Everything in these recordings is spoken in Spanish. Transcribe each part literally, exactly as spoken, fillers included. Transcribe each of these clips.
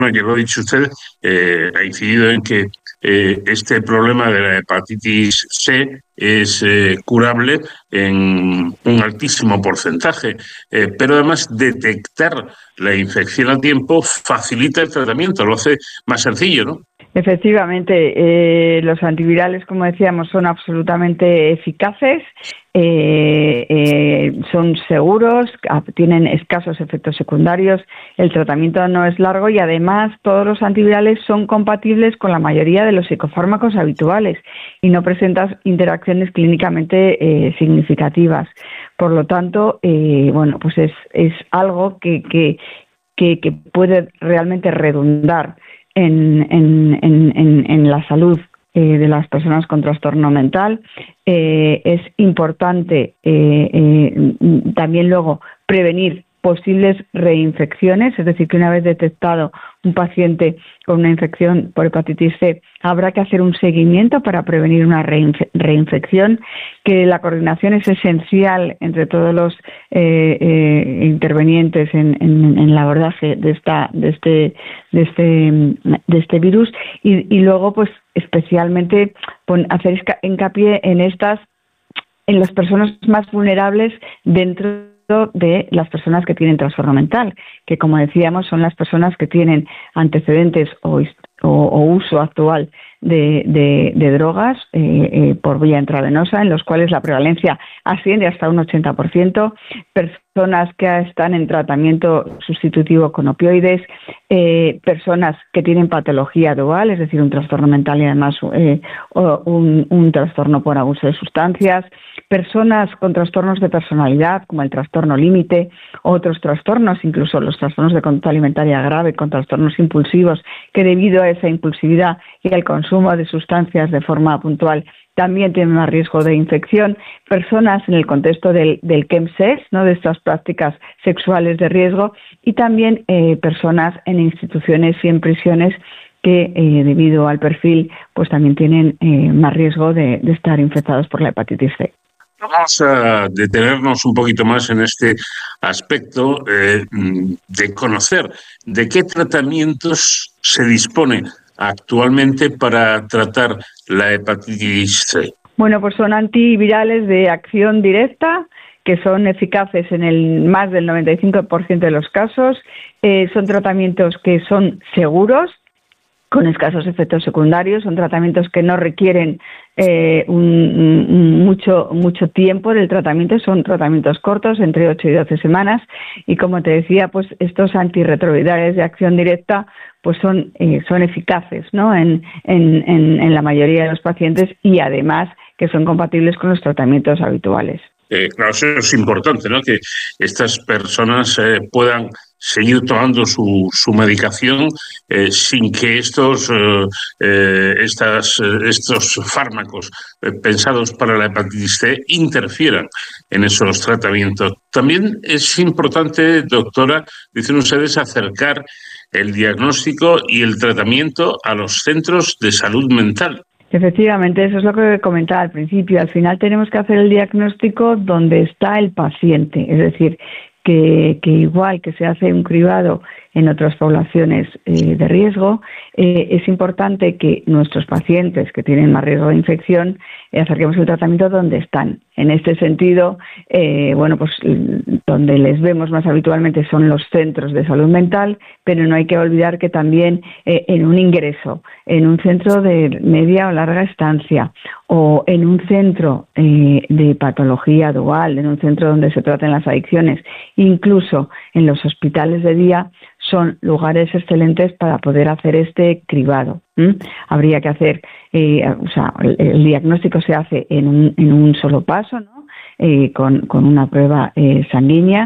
que lo ha dicho usted, eh, ha incidido en que eh, este problema de la hepatitis C es eh, curable en un altísimo porcentaje, eh, pero además detectar la infección a tiempo facilita el tratamiento, lo hace más sencillo, ¿no? Efectivamente, eh, los antivirales, como decíamos, son absolutamente eficaces, eh, eh, son seguros, tienen escasos efectos secundarios, el tratamiento no es largo y además todos los antivirales son compatibles con la mayoría de los psicofármacos habituales y no presentan interacciones clínicamente eh, significativas. Por lo tanto, eh, bueno, pues es, es algo que, que, que, que puede realmente redundar En, en, en, en la salud eh, de las personas con trastorno mental. Eh, es importante eh, eh, también luego prevenir posibles reinfecciones, es decir, que una vez detectado un paciente con una infección por hepatitis C, habrá que hacer un seguimiento para prevenir una reinf- reinfección, que la coordinación es esencial entre todos los eh, eh, intervenientes en, en, en el abordaje de esta de este de este de este virus y, y luego pues especialmente pon, hacer hincapié en estas en las personas más vulnerables dentro de las personas que tienen trastorno mental, que como decíamos son las personas que tienen antecedentes o, o, o uso actual de, de, de drogas eh, eh, por vía intravenosa, en los cuales la prevalencia asciende hasta un ochenta por ciento, personas que están en tratamiento sustitutivo con opioides, eh, personas que tienen patología dual, es decir, un trastorno mental y además eh, un, un trastorno por abuso de sustancias, personas con trastornos de personalidad, como el trastorno límite, otros trastornos, incluso los trastornos de conducta alimentaria grave, con trastornos impulsivos, que debido a esa impulsividad y al consumo de sustancias de forma puntual también tienen más riesgo de infección, personas en el contexto del, del chemsex, ¿no?, de estas prácticas sexuales de riesgo, y también eh, personas en instituciones y en prisiones que eh, debido al perfil pues también tienen eh, más riesgo de, de estar infectados por la hepatitis C. Vamos a detenernos un poquito más en este aspecto eh, de conocer de qué tratamientos se dispone actualmente para tratar la hepatitis C. Bueno, pues son antivirales de acción directa que son eficaces en el más del noventa y cinco por ciento de los casos. Eh, son tratamientos que son seguros, con escasos efectos secundarios, son tratamientos que no requieren eh, un, un, mucho mucho tiempo del tratamiento, son tratamientos cortos, entre ocho y doce semanas, y como te decía, pues estos antirretrovirales de acción directa pues son eh, son eficaces, ¿no?, en, en, en, en la mayoría de los pacientes y además que son compatibles con los tratamientos habituales. Eh, claro, eso es importante, ¿no?, que estas personas eh, puedan seguir tomando su, su medicación eh, sin que estos eh, eh, estas, eh, estos fármacos eh, pensados para la hepatitis C interfieran en esos tratamientos. También es importante, doctora, dicen ustedes, acercar el diagnóstico y el tratamiento a los centros de salud mental. Efectivamente, eso es lo que comentaba al principio. Al final tenemos que hacer el diagnóstico donde está el paciente, es decir, que, que igual que se hace un cribado en otras poblaciones eh, de riesgo, eh, es importante que nuestros pacientes que tienen más riesgo de infección eh, acerquemos el tratamiento donde están. En este sentido, eh, bueno, pues donde les vemos más habitualmente son los centros de salud mental, pero no hay que olvidar que también eh, en un ingreso, en un centro de media o larga estancia o en un centro eh, de patología dual, en un centro donde se traten las adicciones, incluso en los hospitales de día, son lugares excelentes para poder hacer este cribado. ¿Mm? Habría que hacer, eh, o sea, el, el diagnóstico se hace en un, en un solo paso, ¿no?, eh, con, con una prueba eh, sanguínea,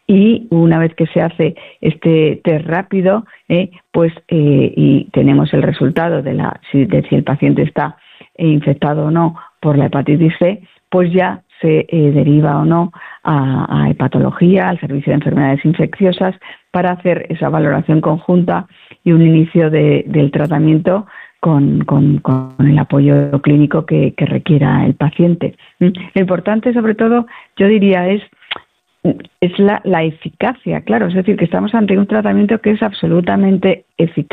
y una vez que se hace este test rápido, eh, pues eh, y tenemos el resultado de, la, si, de si el paciente está eh, infectado o no por la hepatitis C, pues ya se eh, deriva o no a, a hepatología, al servicio de enfermedades infecciosas, para hacer esa valoración conjunta y un inicio de, del tratamiento con, con, con el apoyo clínico que, que requiera el paciente. Lo importante, sobre todo, yo diría, es es la, la eficacia, claro, es decir, que estamos ante un tratamiento que es absolutamente eficaz.